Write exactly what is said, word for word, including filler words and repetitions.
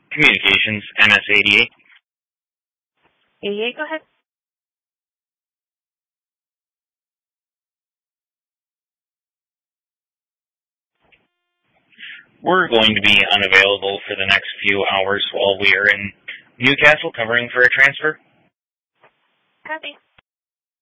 Communications, M S eighty-eight. eighty-eight, go ahead. We're going to be unavailable for the next few hours while we are in Newcastle covering for a transfer. Copy.